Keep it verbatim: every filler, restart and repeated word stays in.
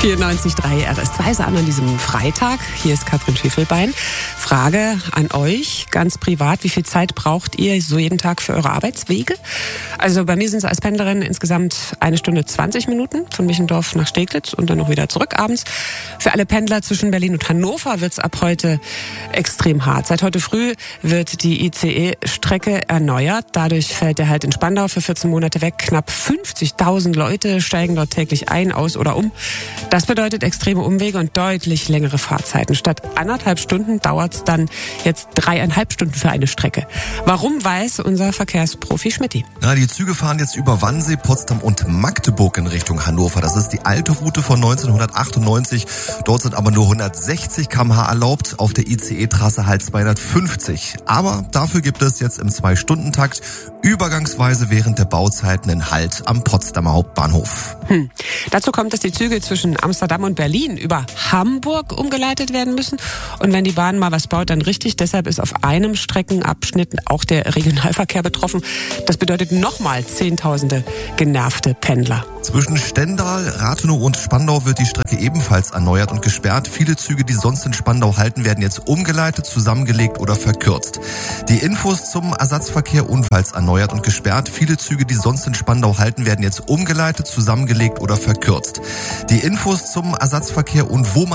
vierundneunzig Komma drei R S zwei an an diesem Freitag. Hier ist Katrin Schäfelbein. Frage an euch, ganz privat, wie viel Zeit braucht ihr so jeden Tag für eure Arbeitswege? Also bei mir sind es als Pendlerin insgesamt eine Stunde zwanzig Minuten von Michendorf nach Steglitz und dann noch wieder zurück abends. Für alle Pendler zwischen Berlin und Hannover wird es ab heute extrem hart. Seit heute früh wird die I C E-Strecke erneuert. Dadurch fällt der Halt in Spandau für vierzehn Monate weg. Knapp fünfzigtausend Leute steigen dort täglich ein, aus oder um. Das bedeutet extreme Umwege und deutlich längere Fahrzeiten. Statt anderthalb Stunden dauert es dann jetzt dreieinhalb Stunden für eine Strecke. Warum, weiß unser Verkehrsprofi Schmidti. Ja, die Züge fahren jetzt über Wannsee, Potsdam und Magdeburg in Richtung Hannover. Das ist die alte Route von neunzehnhundertachtundneunzig. Dort sind aber nur hundertsechzig Kilometer pro Stunde erlaubt, auf der I C E-Trasse halt zweihundertfünfzig. Aber dafür gibt es jetzt im Zwei-Stunden-Takt übergangsweise während der Bauzeiten einen Halt am Potsdamer Hauptbahnhof. Hm. Dazu kommt, dass die Züge zwischen Amsterdam und Berlin über Hamburg umgeleitet werden müssen. Und wenn die Bahn mal was baut, dann richtig. Deshalb ist auf einem Streckenabschnitt auch der Regionalverkehr betroffen. Das bedeutet nochmal Zehntausende genervte Pendler. Zwischen Stendal, Rathenow und Spandau wird die Strecke ebenfalls erneuert und gesperrt. Viele Züge, die sonst in Spandau halten, werden jetzt umgeleitet, zusammengelegt oder verkürzt. Die Infos zum Ersatzverkehr unfalls erneuert und gesperrt. Viele Züge, die sonst in Spandau halten, werden jetzt umgeleitet, zusammengelegt oder verkürzt. Die Infos zum Ersatzverkehr und wo man